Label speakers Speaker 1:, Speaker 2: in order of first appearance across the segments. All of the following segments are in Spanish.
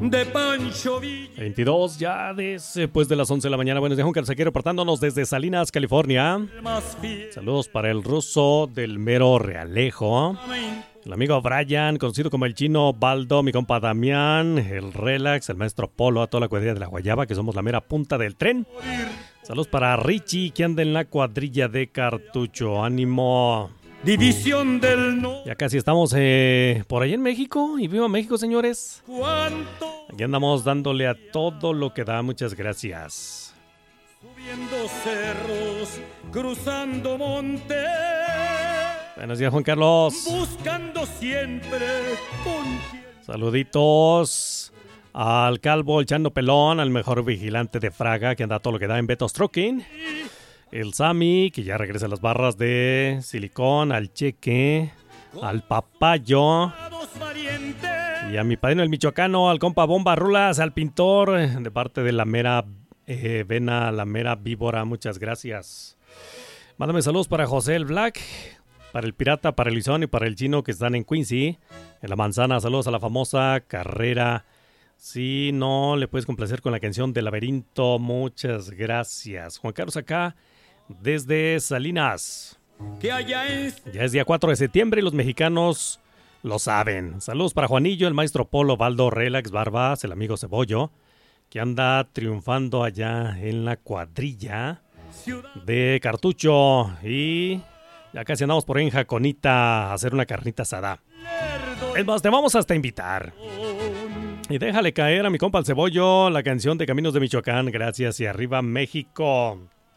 Speaker 1: de Pancho Villa.
Speaker 2: 22 ya después de las 11 de la mañana. Buenos días, Juan Carlos, reportándonos desde Salinas, California. Saludos para el ruso del mero Realejo, el amigo Brian, conocido como el chino Baldo, mi compa Damián, el Relax, el maestro Polo, a toda la cuadrilla de la Guayaba, que somos la mera punta del tren. Saludos para Richie, que anda en la cuadrilla de Cartucho. ¡Ánimo!
Speaker 1: División del no.
Speaker 2: Ya casi estamos por ahí en México. Y viva México, señores. Aquí andamos dándole a todo lo que da. Muchas gracias.
Speaker 1: Subiendo cerros, cruzando montes.
Speaker 2: Buenos días, Juan Carlos.
Speaker 1: Buscando siempre con...
Speaker 2: Saluditos al calvo, el Chano Pelón, al mejor vigilante de Fraga, que anda todo lo que da en Betos Trucking. El Sammy, que ya regresa a las barras de silicón, al Cheque, al Papayo, y a mi padrino el michoacano, al compa Bomba Rulas, al pintor, de parte de la mera Vena, la mera víbora. Muchas gracias. Mándame saludos para José el Black, para el Pirata, para el Lizón y para el Chino, que están en Quincy, en La Manzana. Saludos a la famosa carrera. Si no le puedes complacer con la canción del Laberinto, muchas gracias. Juan Carlos acá desde Salinas. Ya es día 4 de septiembre y los mexicanos lo saben. Saludos para Juanillo, el maestro Polo, Baldo, Relax, Barbas, el amigo Cebollo, que anda triunfando allá en la cuadrilla de Cartucho. Y ya casi andamos por ahí en Jaconita a hacer una carnita asada. Es más, te vamos hasta invitar. Y déjale caer a mi compa el Cebollo la canción de Caminos de Michoacán. Gracias y arriba México.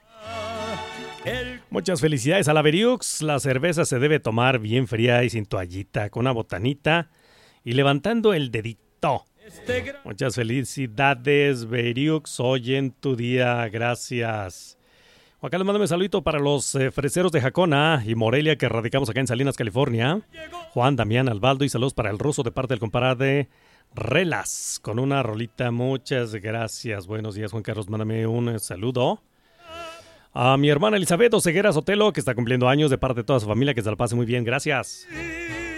Speaker 2: Muchas felicidades a la Veriux. La cerveza se debe tomar bien fría y sin toallita, con una botanita y levantando el dedito. Muchas felicidades, Veriux. Hoy en tu día. Gracias. Juan Carlos, mándame un saludito para los freseros de Jacona y Morelia, que radicamos acá en Salinas, California. Juan, Damián, Albaldo, y saludos para el ruso de parte del compadre Relas, con una rolita. Muchas gracias. Buenos días, Juan Carlos. Mándame un saludo a mi hermana Elizabeth Oseguera Sotelo, que está cumpliendo años, de parte de toda su familia. Que se la pase muy bien. Gracias.